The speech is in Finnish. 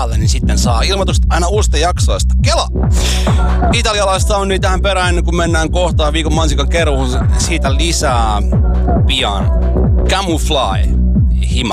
päälle, niin sitten saa ilmoitukset aina uusista jaksoista. Kela! Italialaista on niin tähän perään, kun mennään kohtaan viikon mansikan keruuhun. Siitä lisää pian. Camouflage.